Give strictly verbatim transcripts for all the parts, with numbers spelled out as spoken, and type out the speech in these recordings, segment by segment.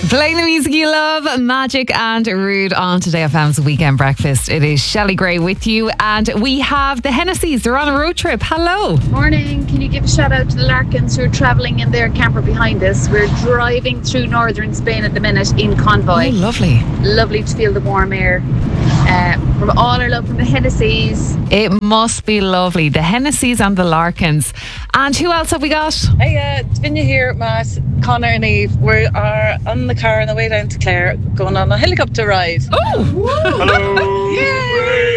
Playing the music you love, Magic and Rude on Today F M's Weekend Breakfast. It is Shelley Gray with you, and we have the Hennessy's. They're on a road trip. Hello. Morning. Can you give a shout out to the Larkins who are travelling in their camper behind us? We're driving through northern Spain at the minute in convoy. Oh, lovely. Lovely to feel the warm air. Uh, from all our love from the Hennessy's. It must be lovely. The Hennessy's and the Larkins. And who else have we got? Hey, uh, it's Vinny here, Matt, Connor and Eve. We are on the car on the way down to Clare, going on a helicopter ride. Oh! Hello! Yay!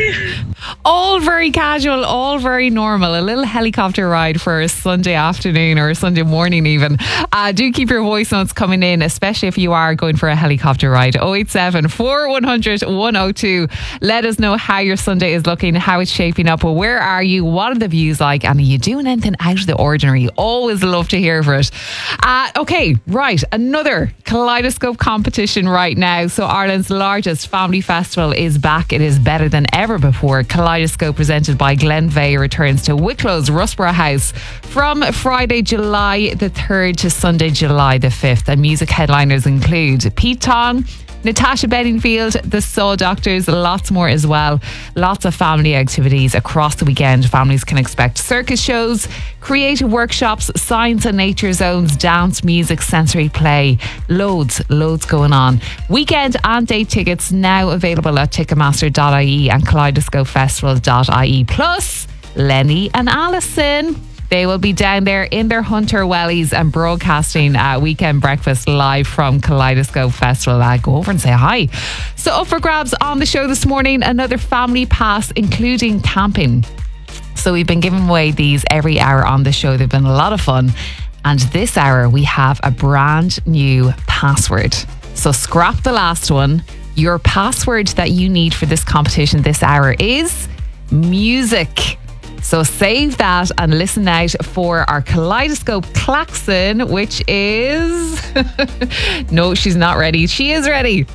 All very casual, all very normal. A little helicopter ride for a Sunday afternoon or a Sunday morning even. Uh, do keep your voice notes coming in, especially if you are going for a helicopter ride. oh eight seven, four one hundred, one oh two. Let us know how your Sunday is looking, how it's shaping up. Where are you? What are the views like? And are you doing anything out of the ordinary? Always love to hear for it. Uh, okay, right. Another Kaleidoscope competition right now. So Ireland's largest family festival is back. It is better than ever before. Kaleidoscope, presented by Glenveigh, returns to Wicklow's Rusborough House from Friday, July the third to Sunday, July the fifth. And music headliners include Pete Tong, Natasha Bedingfield, the Soul Doctors, lots more as well. Lots of family activities across the weekend. Families can expect circus shows, creative workshops, science and nature zones, dance, music, sensory play. Loads, loads going on. Weekend and day tickets now available at ticketmaster dot I E and kaleidoscope festival dot I E. Plus, Lenny and Alison. They will be down there in their Hunter Wellies and broadcasting uh, Weekend Breakfast live from Kaleidoscope Festival. Uh, go over and say hi. So up for grabs on the show this morning, another family pass, including camping. So we've been giving away these every hour on the show. They've been a lot of fun. And this hour we have a brand new password. So scrap the last one. Your password that you need for this competition this hour is music. So save that and listen out for our Kaleidoscope klaxon, which is... No, she's not ready. She is ready.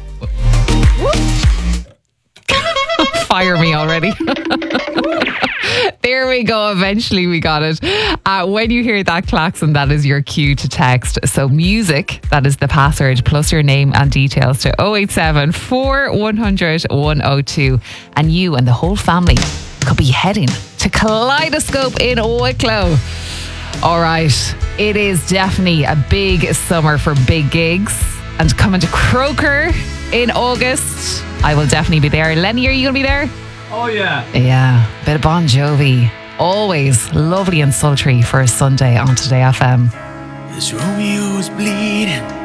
Fire me already. There we go. Eventually we got it. Uh, when you hear that klaxon, that is your cue to text. So music, that is the password, plus your name and details to oh eight seven, four one hundred, one oh two. And you and the whole family could be heading to Kaleidoscope in Wicklow. All right, it is definitely a big summer for big gigs, and coming to Croker in August. I will definitely be there. Lenny, are you going to be there? Oh yeah. Yeah, bit of Bon Jovi. Always lovely and sultry for a Sunday on Today F M. This Romeo's bleeding.